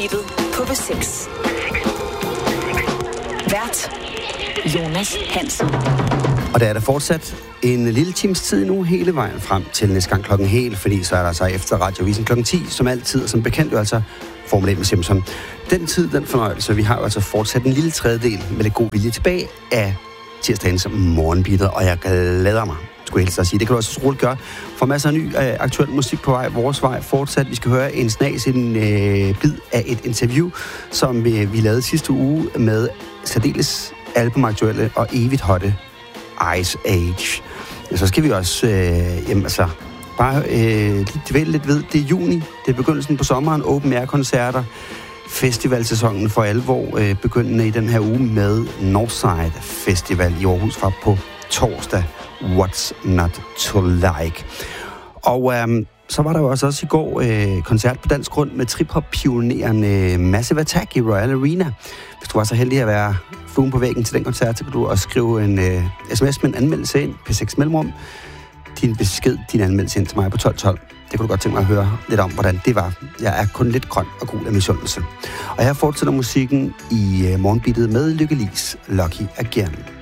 Morgenbeatet på B6. Vært Jonas Hansen. Og der er der fortsat en lille times tid nu hele vejen frem til næste gang klokken helt, fordi så er der så efter Radiovisen klokken 10, som altid, og som bekendt jo altså Formel 1 med Simpson. Den tid, den fornøjelse, vi har jo altså fortsat en lille tredjedel med lidt god vilje tilbage af tirsdagens Morgenbeatet, og jeg glæder mig, skulle jeg helst at sige. Det kan du også roligt gøre. For masser af ny aktuel musik på vej, vores vej fortsat. Vi skal høre en snas, en bid af et interview, som vi lavede sidste uge med særdeles albumaktuelle og evigt hotte Ice Age. Så skal vi også bare dvæle lidt ved, det er juni, det er begyndelsen på sommeren, open air koncerter, festivalsæsonen for alvor, begyndende i den her uge med Northside Festival i Aarhus fra på torsdag. What's not to like? Og så var der jo også i går koncert på dansk grund med trip-hop-pioneren Massive Attack i Royal Arena. Hvis du var så heldig at være fluen på væggen til den koncert, så kan du også skrive en sms med en anmeldelse ind, P6 Mellemrum. Din anmeldelse ind til mig på 1212. Det kunne du godt tænke mig at høre lidt om, hvordan det var. Jeg er kun lidt grøn og gul af misundelse. Og her fortsætter musikken i Morgenbeatet med Lykke Lis, Lucky Again.